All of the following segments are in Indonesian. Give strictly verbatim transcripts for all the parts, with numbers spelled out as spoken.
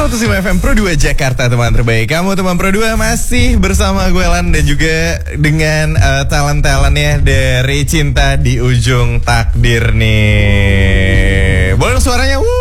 seratus lima F M Pro dua Jakarta, teman terbaik. Kamu teman Pro dua masih bersama gue Lan dan juga dengan uh, talent-talentnya dari Cinta di Ujung Takdir nih. Boleh suaranya? Wuh.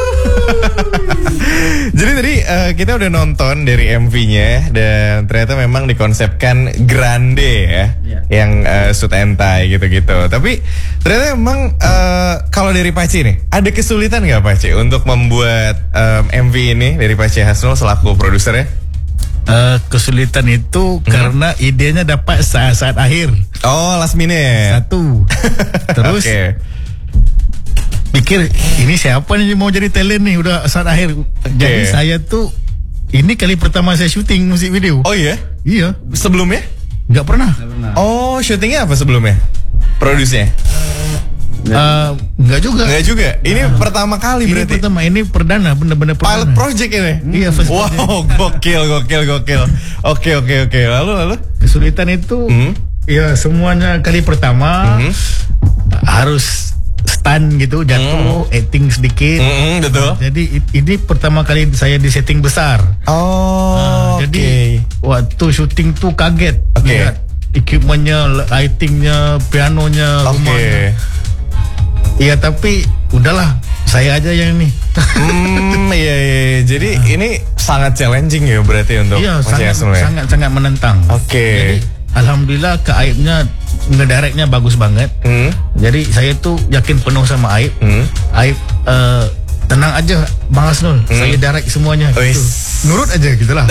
Jadi tadi uh, kita udah nonton dari M V-nya dan ternyata memang dikonsepkan grande ya, yeah. Yang uh, suit and tie gitu-gitu. Tapi ternyata memang uh, kalau dari Paci nih, ada kesulitan nggak Paci untuk membuat um, M V ini dari Paci Hasnul selaku produsernya? Uh, kesulitan itu hmm. karena idenya dapat saat-saat akhir. Oh, last minute. Satu. Terus. Okay. Pikir ini siapa nih mau jadi talent nih udah saat akhir. Okay. Jadi saya tuh ini kali pertama saya syuting musik video. Oh iya? Iya. Sebelumnya? Nggak pernah. pernah. Oh, syutingnya apa sebelumnya? Produsnya? Uh, nggak juga. Nggak juga. Ini nah. pertama kali ini berarti. Pertama ini perdana, bener-bener perdana. Pilot project ini. Hmm. Iya. First wow, project. gokil, gokil, gokil. Oke, oke, oke. Lalu, lalu? Kesulitan itu, hmm? ya semuanya kali pertama hmm? harus stand gitu, jatuh, mm. acting sedikit. Mm, betul. Jadi ini pertama kali saya di setting besar. Oh. Nah, okay. Jadi waktu syuting tuh kaget. Okay. Lihat equipmentnya, lightingnya, pianonya, okay. rumahnya. Iya tapi udahlah, saya aja yang ini. Hmm, iya, iya. Jadi nah. ini sangat challenging ya berarti untuk iya, sangat, ya? sangat sangat menentang. Oke. Okay. Jadi alhamdulillah ke Aibnya ngedirectnya bagus banget. Hmm. Jadi saya tuh yakin penuh sama Aib. Hmm. Aib uh, tenang aja Bang Hasnul, hmm. saya direct semuanya. Gitu. Nurut aja gitulah.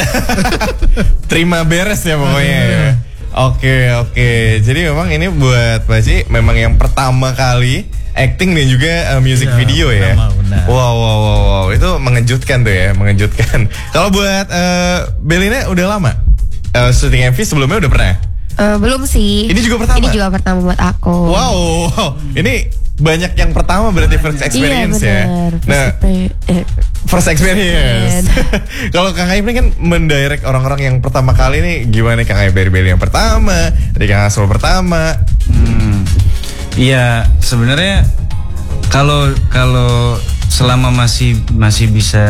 Terima beres ya pokoknya. Hmm. Ya. Oke oke. Jadi memang ini buat Paci memang yang pertama kali acting dan juga uh, music ya, video ya. Benar. Wow wow wow wow itu mengejutkan tuh ya, mengejutkan. Kalau buat uh, Belina udah lama uh, syuting M V sebelumnya udah pernah? Uh, belum sih. Ini juga pertama? Ini juga pertama buat aku. Wow, ini banyak yang pertama berarti first experience iya, bener. ya. Nah, first experience. Kalau Kang Aib ini kan mendirect orang-orang yang pertama kali nih, gimana Kang Aib dari Beli yang pertama, dari Kang Hasnul pertama? Hmm, iya sebenarnya kalau kalau selama masih masih bisa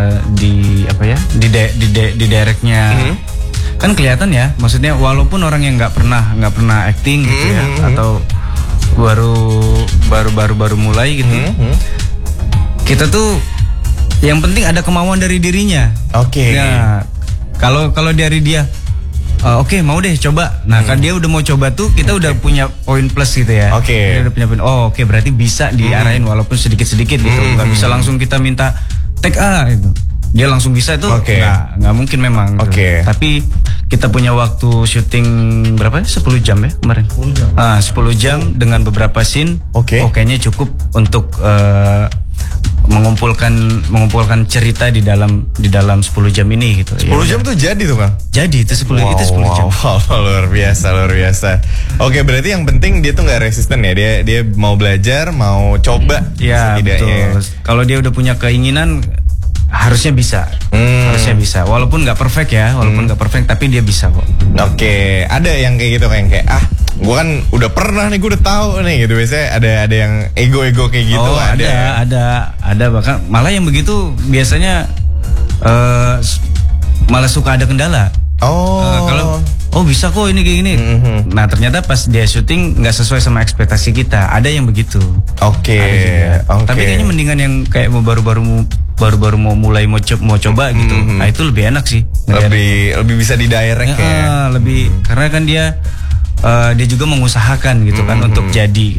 di apa ya di de, di, de, di directnya. Mm-hmm. Kan kelihatan ya, maksudnya walaupun orang yang nggak pernah nggak pernah acting gitu ya, mm-hmm. atau baru baru baru baru mulai gitu, mm-hmm. kita tuh yang penting ada kemauan dari dirinya. Oke. Okay. Nah, kalau kalau dari dia, uh, oke okay, mau deh coba. Nah, mm. kan dia udah mau coba tuh, kita okay. udah punya poin plus gitu ya. Oke. Okay. Dia udah punya poin. Oh oke okay, berarti bisa diarahin mm. walaupun sedikit sedikit gitu. Mm-hmm. Nggak bisa langsung kita minta take A gitu. Dia langsung bisa itu okay. nggak nggak mungkin memang. Oke. Okay. Tapi kita punya waktu syuting berapa ya? sepuluh jam ya kemarin. sepuluh jam. Ah, sepuluh jam dengan beberapa scene. Oke. Okay. Oh, kayaknya cukup untuk uh, mengumpulkan mengumpulkan cerita di dalam di dalam sepuluh jam ini gitu. sepuluh ya, jam tuh jadi tuh Bang. Jadi itu sepuluh wow, itu sepuluh jam. Wow, luar biasa, luar biasa. Oke, berarti yang penting dia tuh nggak resisten ya. Dia dia mau belajar, mau coba. Ya, betul. Kalau dia udah punya keinginan harusnya bisa, hmm. harusnya bisa. Walaupun nggak perfect ya, walaupun nggak hmm. perfect, tapi dia bisa kok. Oke, okay. Ada yang kayak gitu kayak kayak ah, gue kan udah pernah nih, gue udah tahu nih gitu. Biasanya ada ada yang ego-ego kayak gitu. Oh, ada, ada, ada, ada bahkan malah yang begitu biasanya uh, malah suka ada kendala. Oh, uh, kalau oh bisa kok ini kayak gini. Mm-hmm. Nah ternyata pas dia syuting nggak sesuai sama ekspektasi kita. Ada yang begitu. Oke. Okay. Okay. Tapi kayaknya mendingan yang kayak mau baru-baru baru-baru mau mulai mau coba, mau coba gitu. Mm-hmm. Nah itu lebih enak sih. Lebih lebih bisa didirect ya. Uh, lebih karena kan dia uh, dia juga mengusahakan gitu kan mm-hmm. untuk jadi.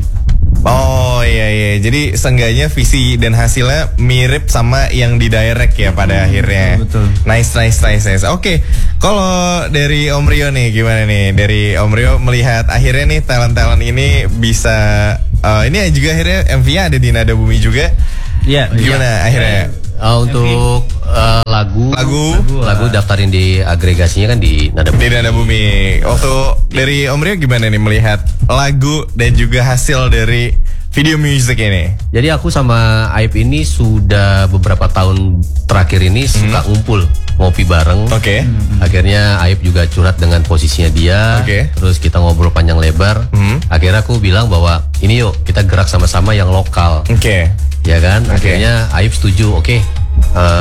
Oh iya iya, jadi seenggaknya visi dan hasilnya mirip sama yang di direct ya pada hmm, akhirnya. Betul, betul. Nice nice nice nice. Oke, okay. Kalau dari Om Rio nih gimana nih? Dari Om Rio melihat akhirnya nih talent-talent ini bisa uh, ini juga akhirnya M V-nya ada di Nada Bumi juga. Iya. Gimana ya. akhirnya? Uh, untuk uh, lagu, lagu, lagu, lagu daftarin di agregasinya kan di Nada Bumi. Di Nada Bumi. Waktu dari Om Rio gimana nih melihat lagu dan juga hasil dari video music ini? Jadi aku sama Aib ini sudah beberapa tahun terakhir ini hmm. suka ngumpul ngopi bareng. Oke. Okay. Akhirnya Aib juga curhat dengan posisinya dia. Oke. Okay. Terus kita ngobrol panjang lebar. Hmm. Akhirnya aku bilang bahwa ini yuk kita gerak sama-sama yang lokal. Oke. Okay. Ya kan, okay. Akhirnya Aib setuju. Oke, okay. uh,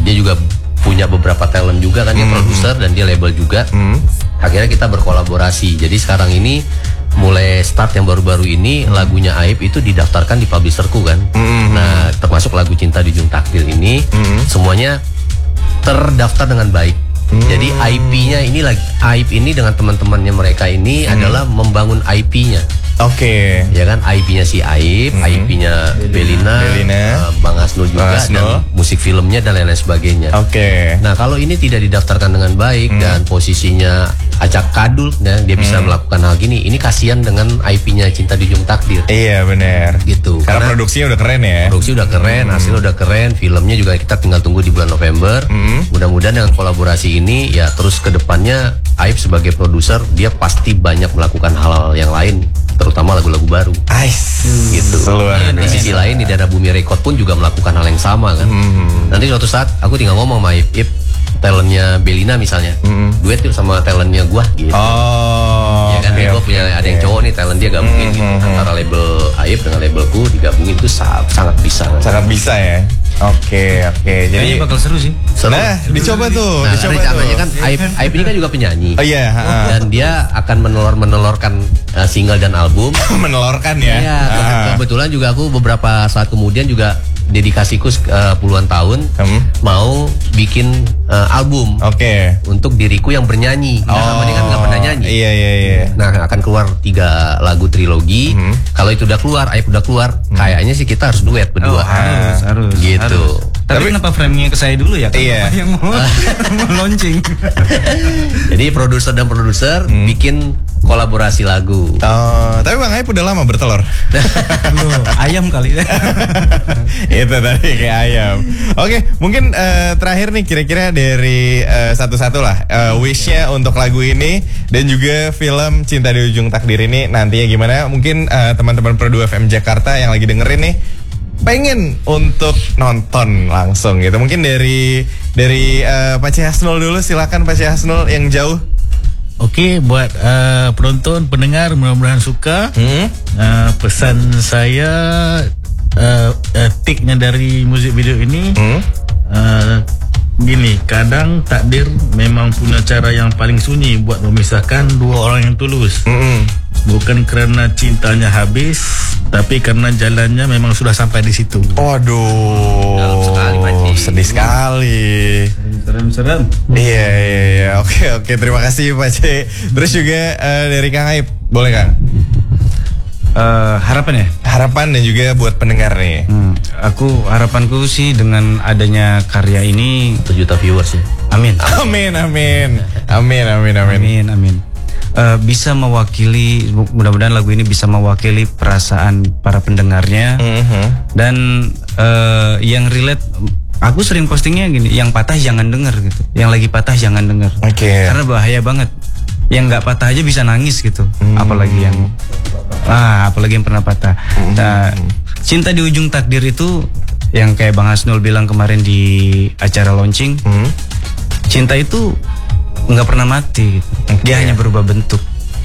dia juga punya beberapa talent juga kan, dia Hmm. produser dan dia label juga. Hmm. Akhirnya kita berkolaborasi. Jadi sekarang ini mulai start yang baru-baru ini lagunya Aib itu didaftarkan di publisherku kan. Hmm. Nah, termasuk lagu Cinta di Ujung Takdir ini Hmm. semuanya terdaftar dengan baik. Hmm. Jadi I P-nya ini lagi Aib ini dengan teman-temannya mereka ini Hmm. adalah membangun I P-nya. Oke. Ya kan, I P-nya si Aib, Hmm. I P-nya Belina, Belina. uh, Bang Asnul juga, Bang Asnul. dan musik filmnya dan lain-lain sebagainya. Oke. Nah, kalau ini tidak didaftarkan dengan baik Hmm. dan posisinya acak kadul, ya, dia bisa melakukan hal gini. Ini kasihan dengan I P-nya Cinta di Ujung Takdir. Iya benar. Gitu. Karena, Karena produksinya udah keren ya. produksi udah keren, hasilnya udah keren, filmnya juga kita tinggal tunggu di bulan November. Hmm. Mudah-mudahan dengan kolaborasi ini ya terus ke depannya Aib sebagai produser dia pasti banyak melakukan hal-hal yang lain, terutama lagu-lagu baru. Ais. Gitu. Luar Di sisi lain di Dana Bumi Record pun juga melakukan hal yang sama kan. Hmm. Nanti suatu saat aku tinggal ngomong sama Ip, Ip talentnya Belina misalnya, duet yuk sama talentnya gua gitu. Oh. Ya kan, oke, gue oke, punya ada oke. yang cowok nih, talent dia gabungin gitu. Antara label Aib dengan labelku digabungin itu sa- sangat bisa. Sangat bisa ya. Oke, oke. Jadi Kayaknya bakal seru sih. Seru. nah, dicoba tuh, Nah, dicoba rencananya tuh. kan Aib, Aib ini kan juga penyanyi. Oh iya, ha-ha. Dan dia akan menelor-menelorkan uh, single dan album. menelorkan ya. Iya, ke- Ah. kebetulan juga aku beberapa saat kemudian juga dedikasiku uh, puluhan tahun Hmm. mau bikin uh, album Oke. untuk diriku yang bernyanyi. Nah, sama dia kan nggak pernah nyanyi. Iya, iya, iya. Nah, akan keluar tiga lagu trilogi. Hmm. Kalau itu udah keluar, Aib udah keluar, kayaknya sih kita harus duet berdua. Oh, harus, harus. Gitu. harus. Tapi, Tapi- kenapa framingnya ke saya dulu ya? Kan Iya. Bapak yang mau, mau launching. Jadi produser dan produser bikin kolaborasi lagu. Oh, tapi Bang Aib udah lama bertelur. Loh, ayam kali ya. Itu tadi kayak ayam. Oke, mungkin eh, terakhir nih kira-kira dari eh, satu-satu lah eh, wishnya untuk lagu ini dan juga film Cinta di Ujung Takdir ini nantinya gimana? Mungkin eh, teman-teman Pro dua F M Jakarta yang lagi dengerin nih pengen untuk nonton langsung gitu. Mungkin dari dari eh, Pak C Hasnul dulu, silakan Pak C Hasnul yang jauh. Oke, buat uh, penonton, pendengar mudah-mudahan suka. Hmm? Uh, pesan saya uh, uh, take-nya dari musik video ini Hmm? uh, gini, kadang takdir memang punya cara yang paling sunyi buat memisahkan dua orang yang tulus. Mm-mm. Bukan karena cintanya habis, tapi karena jalannya memang sudah sampai di situ. Waduh, Dalam sekali, Pak Ci. sedih sekali. Serem-serem. Iya, iya, iya. Oke, oke. Terima kasih Pak C. Terus juga eh, dari Kang Aib, boleh Kang? Eh, harapan ya? Harapan dan juga buat pendengar nih. Hmm, aku harapanku sih dengan adanya karya ini, Satu juta viewers ya. amin. Amin, amin, amin, amin, amin. Amin, amin. Eh, bisa mewakili, mudah-mudahan lagu ini bisa mewakili perasaan para pendengarnya. Mhm. Dan eh, yang relate, aku sering postingnya gini, yang patah jangan denger gitu, yang lagi patah jangan denger. Oke. Karena bahaya banget. Yang nggak patah aja bisa nangis gitu, apalagi yang ah, apalagi yang pernah patah. Nah, Cinta di Ujung Takdir itu yang kayak Bang Hasnul bilang kemarin di acara launching, Hmm? cinta itu nggak pernah mati, gitu. Dia hanya berubah bentuk.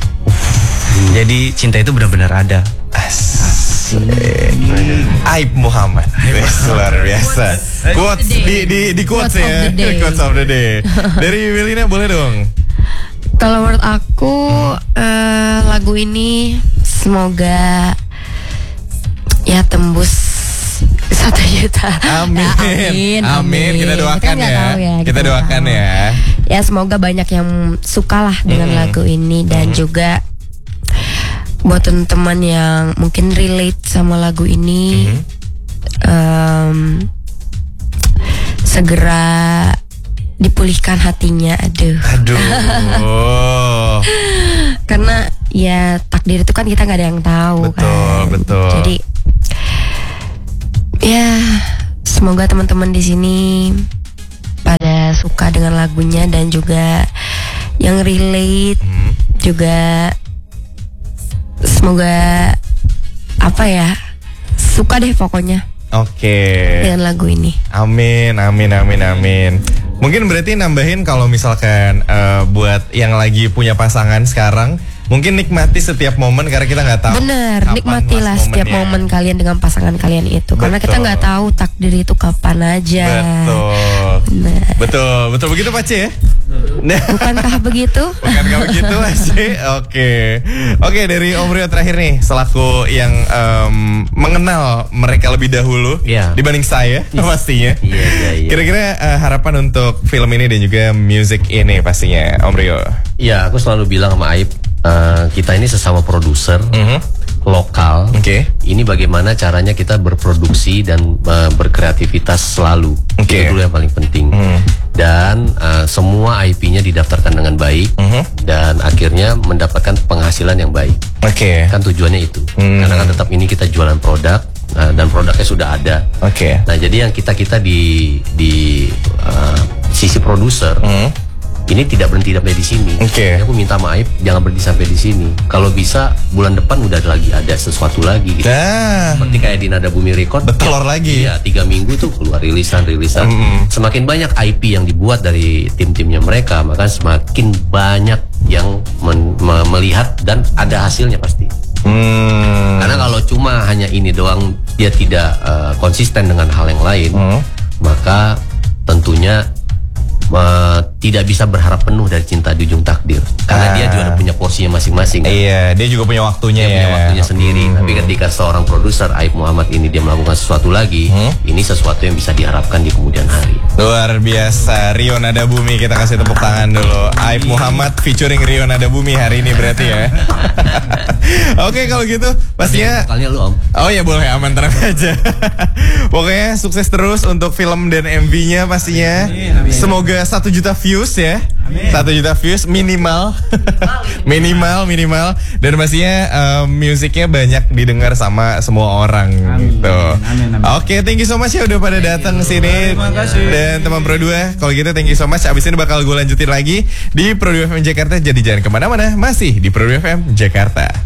Jadi cinta itu benar-benar ada. Asik. Aib Muhammad. Wes, luar biasa. Quotes di di di quotes Quotes ya. of the day. Quotes of the day. Dari Belina boleh dong. Kalau menurut aku eh, lagu ini semoga ya tembus satu juta. Amin. Ya, amin, Amin. Kita doakan Kita nggak ya. tahu ya, Kita kita nggak doakan tahu. ya. Ya semoga banyak yang suka lah dengan lagu ini dan juga buat teman-teman yang mungkin relate sama lagu ini em, segera dipulihkan hatinya. Aduh. Aduh. Karena ya takdir itu kan kita nggak ada yang tahu. Betul, kan. betul. Jadi ya semoga teman-teman di sini pada suka dengan lagunya dan juga yang relate Hmm. juga semoga apa ya suka deh pokoknya Oke. dengan lagu ini. Amin, amin, amin, amin. Mungkin berarti nambahin kalau misalkan eh, buat yang lagi punya pasangan sekarang, mungkin nikmati setiap momen karena kita nggak tahu. Bener, kapan nikmatilah last setiap momennya. momen kalian dengan pasangan kalian itu karena kita Betul. nggak tahu takdir itu kapan aja. Betul. Betul, betul begitu Pak C ya? Bukankah begitu? Bukankah begitu Pak C? Oke. Oke, dari Om Rio terakhir nih, selaku yang um, mengenal mereka lebih dahulu Iya. dibanding saya pastinya. Iya, iya, iya. Kira-kira uh, harapan untuk film ini dan juga music ini pastinya Om Rio. Iya, aku selalu bilang sama Aib, uh, kita ini sesama produser Mhm. lokal. Oke. Ini bagaimana caranya kita berproduksi dan uh, berkreativitas selalu. Oke. Itu dulu yang paling penting. Mhm. Dan uh, semua I P-nya didaftarkan dengan baik Mhm. dan akhirnya mendapatkan penghasilan yang baik. Oke. Kan tujuannya itu. Hmm. Karena kan tetap ini kita jualan produk uh, dan produknya sudah ada. Oke. Nah, jadi yang kita kita di di uh, sisi produser Mhm. ini tidak berhenti sampai di sini. Oke. Aku minta maaf, jangan berhenti sampai di sini. Kalau bisa bulan depan udah ada lagi ada sesuatu lagi gitu. Nah, Seperti kayak di Nada Bumi Record. betelor lagi. Iya, tiga minggu tuh keluar rilisan-rilisan. Mm-mm. Semakin banyak I P yang dibuat dari tim-timnya mereka, maka semakin banyak yang men- me- melihat dan ada hasilnya pasti. Hmm. Karena kalau cuma hanya ini doang, dia tidak uh, konsisten dengan hal yang lain, Hmm. maka tentunya uh, tidak bisa berharap penuh dari Cinta di Ujung Takdir. Karena Ah. dia juga punya porsinya masing-masing. Iya, dia juga punya waktunya Dia ya. punya waktunya sendiri. Hmm. Tapi ketika seorang produser Aib Muhammad ini dia melakukan sesuatu lagi, Hmm. ini sesuatu yang bisa diharapkan di kemudian hari. Luar biasa, Rio Nada Bumi, kita kasih tepuk tangan dulu. Aib Muhammad featuring Rio Nada Bumi hari ini berarti ya. Oke, kalau gitu pastinya. Vokalnya lu Om. Oh ya boleh, aman, tenang aja. Pokoknya sukses terus untuk film dan M V-nya pastinya. Semoga satu juta views ya. Satu juta views minimal. minimal minimal dan pastinya um, musiknya banyak didengar sama semua orang gitu. Amin, amin. Oke, thank you so much ya udah pada datang ke sini. Terima kasih. Dan teman Pro dua, kalau gitu thank you so much. Abis ini bakal gue lanjutin lagi di Pro dua F M Jakarta. Jadi jangan kemana-mana, masih di Pro dua F M Jakarta.